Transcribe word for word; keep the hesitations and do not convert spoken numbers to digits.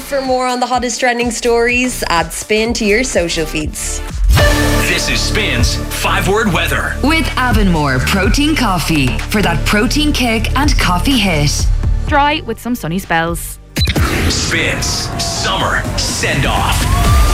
For more on the hottest trending stories, add Spin to your social feeds. This is Spin's five-word weather. With Avonmore Protein Coffee for that protein kick and coffee hit. Dry with some sunny spells. Spin's summer send-off.